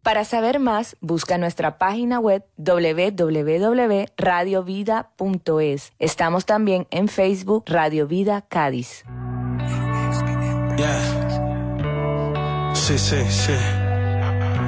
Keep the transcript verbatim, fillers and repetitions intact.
Para saber más, busca nuestra página web doble u doble u doble u punto radio vida punto es. Estamos también en Facebook Radio Vida Cádiz. Yeah. Sí, sí, sí.